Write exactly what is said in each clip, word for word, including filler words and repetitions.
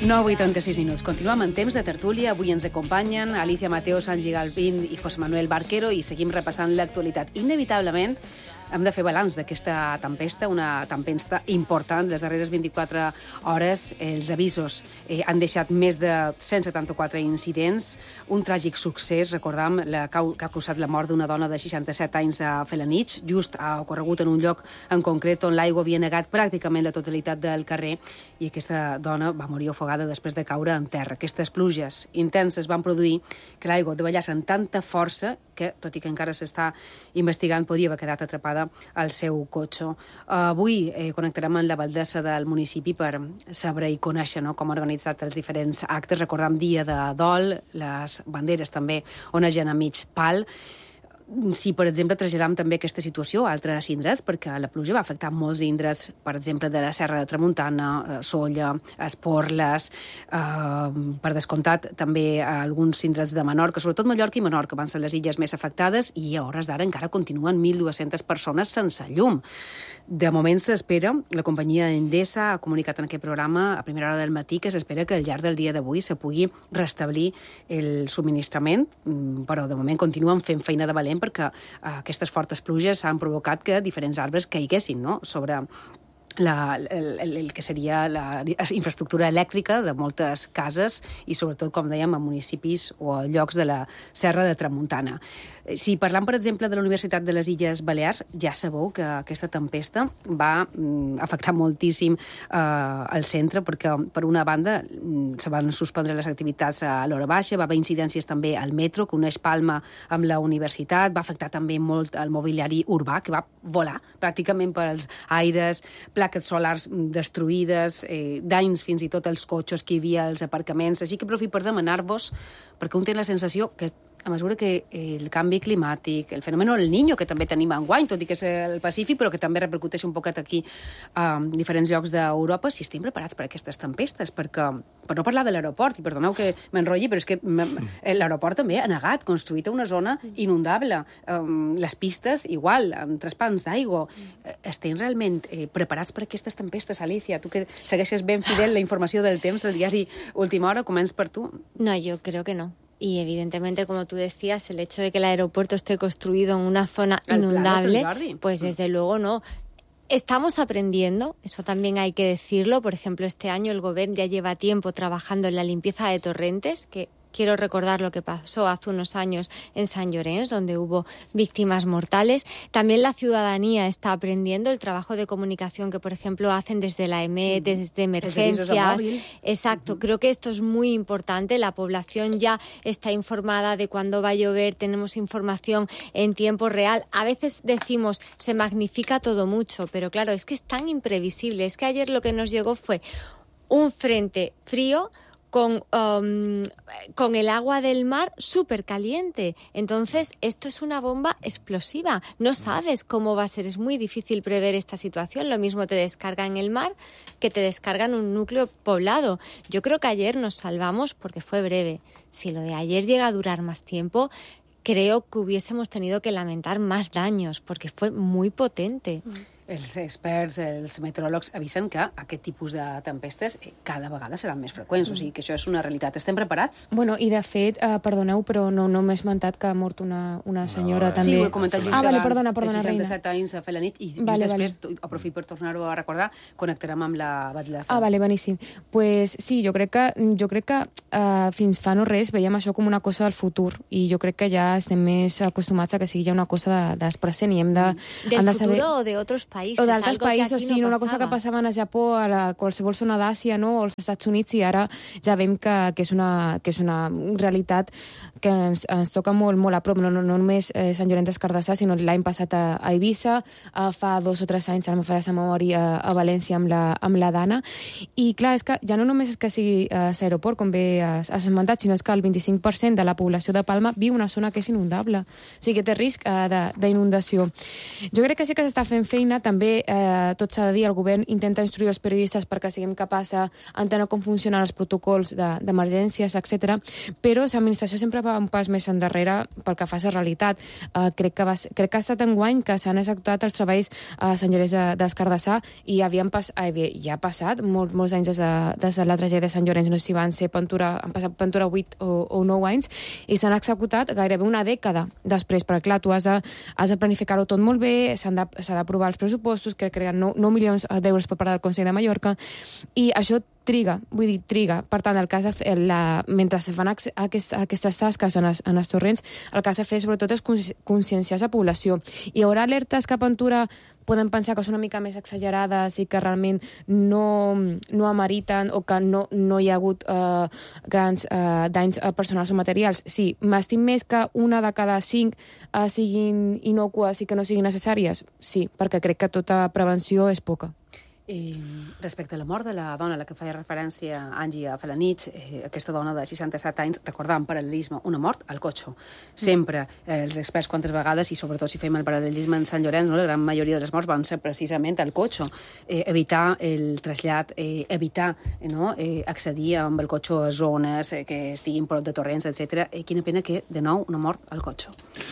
nou i trenta-sis minuts. Continuem en temps de tertúlia. Avui ens acompanyen Alicia Mateo, Sanji Galpín i José Manuel Barquero i seguim repassant l'actualitat. Inevitablement hem de fer balanç d'aquesta tempesta, una tempesta important. Les darreres vint-i-quatre hores els avisos eh, han deixat més de cent setanta-quatre incidents. Un tràgic succés, recordam, la, que ha causat la mort d'una dona de seixanta-set anys a Felanitx. Just ha ocorregut en un lloc en concret on l'aigua havia negat pràcticament la totalitat del carrer i aquesta dona va morir ofegada després de caure en terra. Aquestes pluges intenses van produir que l'aigua davallés amb tanta força que, tot i que encara s'està investigant, podria haver quedat atrapada al seu cotxe. Uh, avui eh, connectarem amb la valdessa del municipi per saber i conèixer no, com ha organitzat els diferents actes. Recordam dia de dol, les banderes també onegen a mig pal. Si, per exemple, traslladam també aquesta situació a altres indrets, perquè la pluja va afectar molts indrets, per exemple, de la Serra de Tramuntana, Sóller, Esporles, eh, per descomptat, també alguns indrets de Menorca, sobretot Mallorca i Menorca van ser les illes més afectades i a hores d'ara encara continuen mil dues-centes persones sense llum. De moment s'espera, la companyia Endesa ha comunicat en aquest programa a primera hora del matí que s'espera que al llarg del dia d'avui se pugui restablir el subministrament, però de moment continuen fent feina de valent perquè uh, aquestes fortes pluges han provocat que diferents arbres caiguessin no? sobre la, el, el, el que seria la infraestructura elèctrica de moltes cases i sobretot, com dèiem, a municipis o a llocs de la Serra de Tramuntana. Si parlam, per exemple, de la Universitat de les Illes Balears, ja sabeu que aquesta tempesta va mm, afectar moltíssim eh, el centre, perquè, per una banda, mm, se van suspendre les activitats a l'hora baixa, va haver incidències també al metro, que uneix Palma amb la universitat, va afectar també molt el mobiliari urbà, que va volar pràcticament per als aires, plaques solars destruïdes, eh, danys fins i tot als cotxes que hi havia als aparcaments. Així que aprofito per demanar-vos, perquè un té la sensació que a mesura que el canvi climàtic, el fenomen El Niño, que també tenim enguany, tot i que és el Pacífic, però que també repercuteix un poquet aquí a um, diferents llocs d'Europa, si estem preparats per aquestes tempestes, perquè, per no parlar de l'aeroport, i perdoneu que m'enrotlli, però és que l'aeroport també ha negat, construït a una zona inundable. Um, les pistes, igual, amb tres pans d'aigua. Estem realment eh, preparats per aquestes tempestes, Alicia? Tu que segueixes ben fidel la informació del temps del diari Última Hora, començ per tu. No, yo creo que no. Y evidentemente, como tú decías, el hecho de que el aeropuerto esté construido en una zona inundable, pues desde luego no. Estamos aprendiendo, eso también hay que decirlo. Por ejemplo, este año el Gobierno ya lleva tiempo trabajando en la limpieza de torrentes, que quiero recordar lo que pasó hace unos años en Sant Llorenç, donde hubo víctimas mortales. También la ciudadanía está aprendiendo el trabajo de comunicación que, por ejemplo, hacen desde la E M E, desde emergencias. Exacto, creo que esto es muy importante. La población ya está informada de cuándo va a llover, tenemos información en tiempo real. A veces decimos, se magnifica todo mucho, pero claro, es que es tan imprevisible. Es que ayer lo que nos llegó fue un frente frío Con, um, con el agua del mar súper caliente. Entonces, esto es una bomba explosiva. No sabes cómo va a ser. Es muy difícil prever esta situación. Lo mismo te descarga en el mar que te descarga en un núcleo poblado. Yo creo que ayer nos salvamos porque fue breve. Si lo de ayer llega a durar más tiempo, creo que hubiésemos tenido que lamentar más daños porque fue muy potente. Els experts, els meteoròlegs avisen que aquest tipus de tempestes cada vegada seran més freqüents, o sigui que això és una realitat. Estem preparats? Bueno, i de fet, eh, perdoneu, però no, no m'he esmentat que ha mort una, una senyora no, també. Sí, ho he comentat just ah, abans, vale, perdona, perdona, de seixanta-set anys a Felanitx, i just vale, després, vale. aprofito per tornar-ho a recordar, connectarem amb la batllessa. Ah, vale, beníssim. Pues sí, jo crec que, jo crec que uh, fins fa no res veiem això com una cosa del futur, i jo crec que ja estem més acostumats a que sigui ja una cosa de, del present, i hem de... Del hem de futuro saber... o de otros países, o d'altres països, sí, no una cosa que passava a Japó, a la, qualsevol zona d'Àsia, no? O als Estats Units, i ara ja veiem que, que, és, una, que és una realitat que ens, ens toca molt, molt a prop, no, no, no només eh, Sant Llorenç des Cardassar, sinó l'any passat a, a Eivissa, a, fa dos o tres anys, ara me feia la memòria, a, a València amb la, amb la Dana, i clar, és que ja no només és que sigui a l'aeroport, com bé has, has esmentat, sinó és que el vint-i-cinc per cent de la població de Palma viu una zona que és inundable, o sigui que té risc eh, d'inundació. Jo crec que sí que s'està fent feina també, eh, tot s'ha de dir, el govern intenta instruir els periodistes perquè siguem capaços d'entendre com funcionen els protocols d'emergències, de, etcètera. Però l'administració sempre va un pas més endarrere pel que fa a la realitat. Eh, crec, que va, crec que ha estat enguany que s'han executat els treballs a Sant Llorenç d'Escardassà i havien pas, eh, ja ha passat molts, molts anys des de, des de la tragèdia de Sant Llorenç, no sé si van ser Pentura, han passat Pentura vuit o, o nou anys, i s'han executat gairebé una dècada després, perquè clar, tu has de, has de planificar-ho tot molt bé, s'ha d'aprovar els pressupostos, que creen nou milions d'euros per part del Consell de Mallorca, i això triga, vull dir, triga. Per tant, el que has de fer, la, mentre se fan aquest, aquestes tasques en els, en els torrents, el que has de fer sobretot és conscienciar la població. Hi haurà alertes que a Pentura poden pensar que són una mica més exagerades i que realment no, no ameriten o que no, no hi ha hagut eh, grans eh, danys personals o materials. Sí, m'estim més que una de cada cinc eh, siguin inocues i que no siguin necessàries? Sí, perquè crec que tota prevenció és poca. I respecte a la mort de la dona a la que feia referència Angie a Felanitx, eh, aquesta dona de seixanta-set anys, recordant paral·lelisme, una mort al cotxe. Sempre eh, els experts quantes vegades, i sobretot si fem el paral·lelisme en Sant Llorenç, no? La gran majoria de les morts van ser precisament al cotxe. Eh, evitar el trasllat, eh, evitar eh, no? eh, accedir amb el cotxe a zones eh, que estiguin prop de torrents, etcètera. Eh, quina pena que, de nou, una mort al cotxe.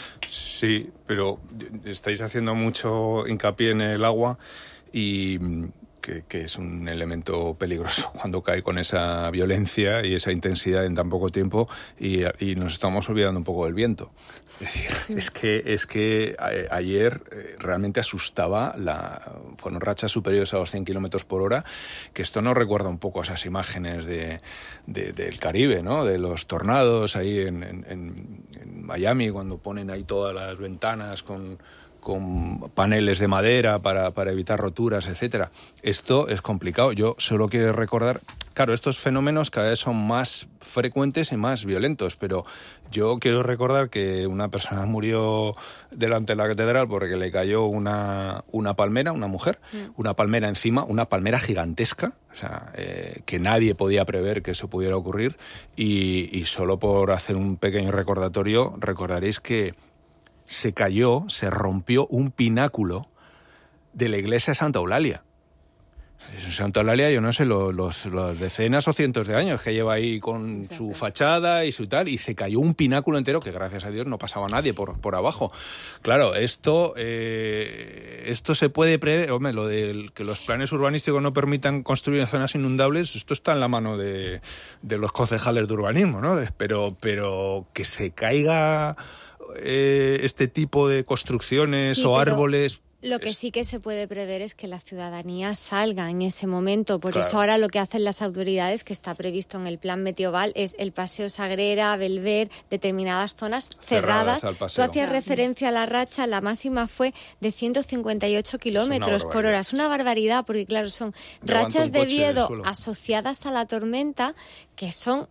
Sí, pero estáis haciendo mucho hincapié en el agua y que, que es un elemento peligroso cuando cae con esa violencia y esa intensidad en tan poco tiempo, y, y nos estamos olvidando un poco del viento. Es decir, es que, es que a, ayer eh, realmente asustaba, la, fueron rachas superiores a los cien kilómetros por hora, que esto nos recuerda un poco a esas imágenes de, de, del Caribe, ¿no? De los tornados ahí en, en, en Miami, cuando ponen ahí todas las ventanas con... con paneles de madera para, para evitar roturas, etcétera. Esto es complicado. Yo solo quiero recordar, claro, estos fenómenos cada vez son más frecuentes y más violentos, pero yo quiero recordar que una persona murió delante de la catedral porque le cayó una, una palmera, una mujer, mm. una palmera encima, una palmera gigantesca, o sea, eh, que nadie podía prever que eso pudiera ocurrir, y, y solo por hacer un pequeño recordatorio, recordaréis que se cayó, se rompió un pináculo de la iglesia de Santa Eulalia. Santa Eulalia, yo no sé, los, los, los decenas o cientos de años que lleva ahí con Exacto. su fachada y su tal, y se cayó un pináculo entero que, gracias a Dios, no pasaba nadie por, por abajo. Claro, esto eh, esto se puede prever, hombre, lo de que los planes urbanísticos no permitan construir en zonas inundables, esto está en la mano de, de los concejales de urbanismo, ¿no? Pero, pero que se caiga eh, este tipo de construcciones sí, o pero... árboles... Lo que sí que se puede prever es que la ciudadanía salga en ese momento. Por claro. eso ahora lo que hacen las autoridades, que está previsto en el plan Metioval, es el Paseo Sagrera, Belver, determinadas zonas cerradas. cerradas. Tú hacías referencia a la racha, la máxima fue de ciento cincuenta y ocho kilómetros por hora. Es una barbaridad, porque claro, son Levanta rachas de viento asociadas a la tormenta que son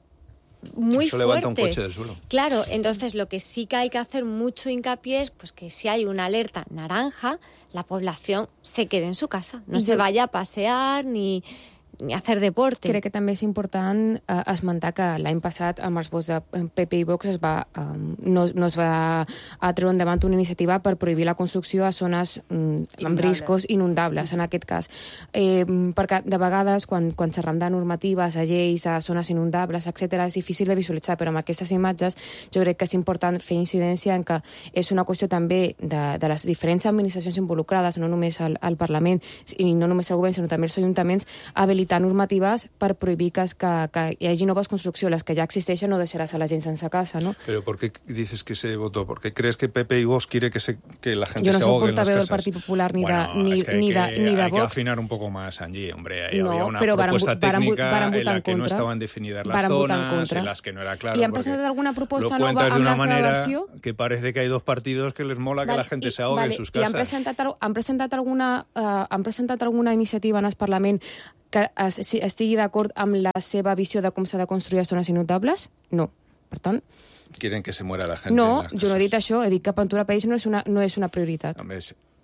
muy Eso fuertes. Levanta un coche del suelo. Claro, entonces lo que sí que hay que hacer mucho hincapié es pues que si hay una alerta naranja, la población se quede en su casa, no I se jo... vaya a pasear ni, ni a fer deporte. Crec que també és important eh, esmentar que l'any passat amb els vots de P P i Vox es va, eh, no, no es va a treure endavant una iniciativa per prohibir la construcció a zones mm, amb riscos inundables, en aquest cas. Eh, perquè de vegades, quan, quan xerram de normatives, a lleis, a zones inundables, etcètera, és difícil de visualitzar, però amb aquestes imatges jo crec que és important fer incidència en que és una qüestió també de, de les diferents administracions involucrades, no només al, al Parlament i no només al govern, sinó també els ajuntaments, habilitar normatives per prohibir que, que, que hi hagi noves construccions. Les que ja existeixen no deixaràs a la gent sense casa, ¿no? Pero ¿por qué dices que se votó? ¿Por qué crees que P P y Vox quiere que, se, que la gente no se ahogue en las casas? Yo no soy portaveu del Partido Popular ni, bueno, de, ni, es que ni, que, de, ni de hay Vox. Hay que afinar un poco más, Angie, hombre. Ahí no, había una pero propuesta van, técnica van, van en la que contra. no estaban definidas las van zonas, en las que no era claro. ¿Y han presentado alguna propuesta nova amb de una la seva manera versió? Que parece que hay dos partidos que les mola vale, que la gente i, se ahogue vale, en sus casas. I han presentat, han presentat, alguna, uh, han presentat alguna iniciativa en el Parlament que estigui d'acord amb la seva visió de com s'ha de construir a zones inundables? No. Per tant... Quieren que se muera la gent. No, jo no he dit això, he dit que Pentura País no és una, no és una prioritat. Home, és...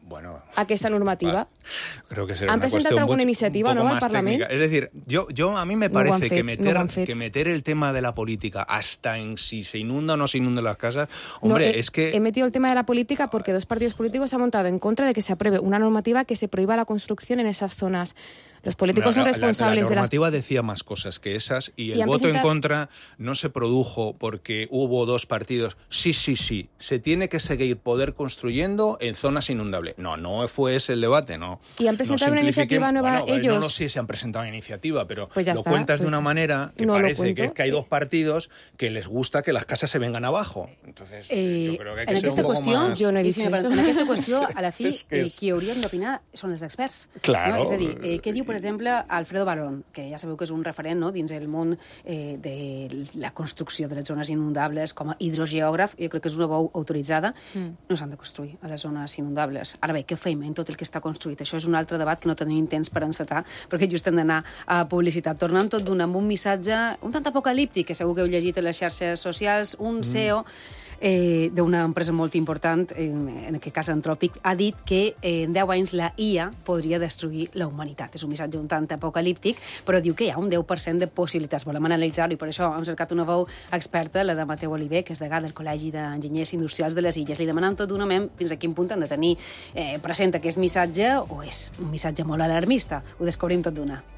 bueno, aquesta normativa? Va, creo que será ¿Han una presentado alguna iniciativa un poco no, al más Parlamento? técnica. Es decir, yo, yo a mí me parece no fet, que, meter, no que meter el tema de la política hasta en si se inunda o no se inundan las casas, hombre, no, he, es que... He metido el tema de la política porque dos partidos políticos se han montado en contra de que se apruebe una normativa que se prohíba la construcción en esas zonas. Los políticos no, son responsables la, la, la normativa de las... decía más cosas que esas y el y voto presentado... en contra no se produjo porque hubo dos partidos. Sí, sí, sí, se tiene que seguir poder construyendo en zonas inundables. No, no fue ese el debate, no. Y han presentado no una iniciativa nueva bueno, ellos. No lo sé si se han presentado una iniciativa, pero pues ya lo está, cuentas pues de una manera que no parece que es que hay dos partidos que les gusta que las casas se vengan abajo. Entonces, eh, yo creo que hay que en ser un aquesta poco qüestió, más... Jo no he dit sí, això. en aquesta qüestió, a la fi, És que és- eh, qui haurien d'opinar són els experts. Claro. No? És a dir, eh, què diu, per exemple, Alfredo Barón, que ja sabeu que és un referent no? dins el món eh, de la construcció de les zones inundables com a hidrogeògraf, jo crec que és una veu autoritzada, mm. no s'han de construir a les zones inundables. Ara bé, què fem en tot el que està construït? Això és un altre debat que no tenim temps per encetar, perquè just hem d'anar a publicitat. Tornem tot d'una amb un missatge un tant apocalíptic, que segur que heu llegit a les xarxes socials, un mm. C E O eh, d'una empresa molt important, en, en aquest cas Antròpic, ha dit que eh, en deu anys la I A podria destruir la humanitat. És un missatge un tant apocalíptic, però diu que hi ha un deu per cent de possibilitats. Volem analitzar-ho i per això hem cercat una veu experta, la de Mateu Oliver, que és degà del Col·legi d'Enginyers Industrials de les Illes. Li demanem tot d'una ment fins a quin punt han de tenir eh, present aquest missatge o és un missatge molt alarmista. Ho descobrim tot d'una.